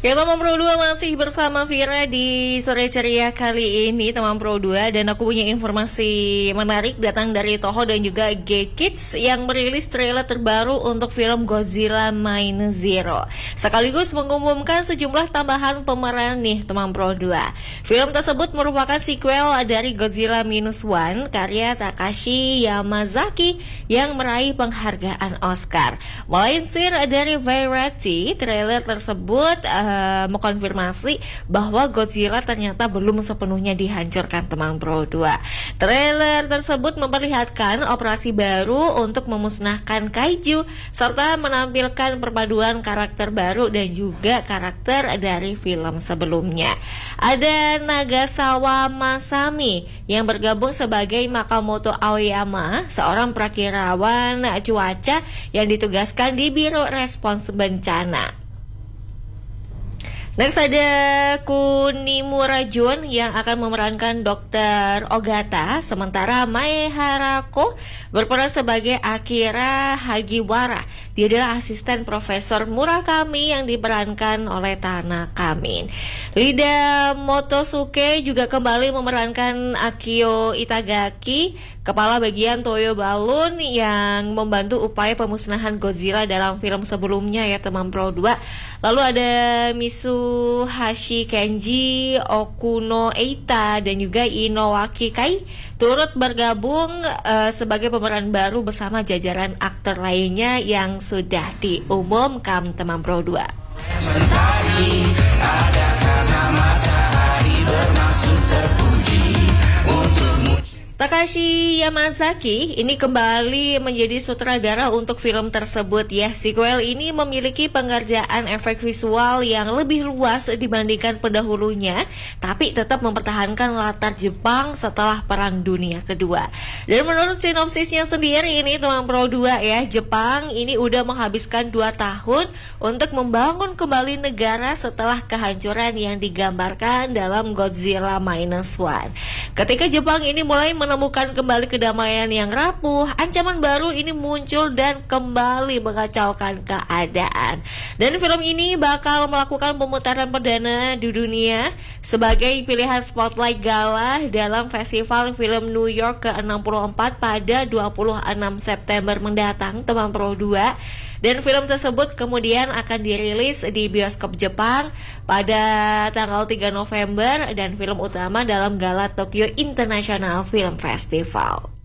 Ya teman Pro 2 masih bersama Vira di sore ceria kali ini teman Pro 2. Dan aku punya informasi menarik datang dari Toho dan juga G-Kids yang merilis trailer terbaru untuk film Godzilla Minus Zero, sekaligus mengumumkan sejumlah tambahan pemeran nih teman Pro 2. Film tersebut merupakan sequel dari Godzilla Minus One karya Takashi Yamazaki yang meraih penghargaan Oscar. Melansir dari Variety, trailer tersebut mengkonfirmasi bahwa Godzilla ternyata belum sepenuhnya dihancurkan teman Pro 2. Trailer tersebut memperlihatkan operasi baru untuk memusnahkan kaiju serta menampilkan perpaduan karakter baru dan juga karakter dari film sebelumnya. Ada Nagasawa Masami yang bergabung sebagai Makamoto Aoyama, seorang prakirawan cuaca yang ditugaskan di Biro Respons Bencana. Next ada Kunimura Jun yang akan memerankan Dr. Ogata, sementara Mae Harako berperan sebagai Akira Hagiwara. Dia adalah asisten Profesor Murakami yang diperankan oleh Tanaka Min. Lida Motosuke juga kembali memerankan Akio Itagaki, kepala bagian Toyo Balloon yang membantu upaya pemusnahan Godzilla dalam film sebelumnya ya teman Pro 2. Lalu ada Mitsuhashi Kenji, Okuno Eita dan juga Inowaki Kai turut bergabung sebagai pemeran baru bersama jajaran aktor lainnya yang sudah diumumkan teman Pro 2. Mentari ada karena matahari bermaksud terpuji untukmu. Takashi Yamazaki ini kembali menjadi sutradara untuk film tersebut ya. Sequel ini memiliki pengerjaan efek visual yang lebih luas dibandingkan pendahulunya, tapi tetap mempertahankan latar Jepang setelah Perang Dunia Kedua. Dan menurut sinopsisnya sendiri ini teman Pro 2 ya, Jepang ini udah menghabiskan 2 tahun untuk membangun kembali negara setelah kehancuran yang digambarkan dalam Godzilla Minus One. Ketika Jepang ini mulai menemukan kembali kedamaian yang rapuh, ancaman baru ini muncul dan kembali mengacaukan keadaan. Dan film ini bakal melakukan pemutaran perdana di dunia sebagai pilihan Spotlight Gala dalam Festival Film New York ke-64 pada 26 September mendatang teman Pro 2. Dan film tersebut kemudian akan dirilis di bioskop Jepang pada tanggal 3 November dan film utama dalam Gala Tokyo International Film Festival.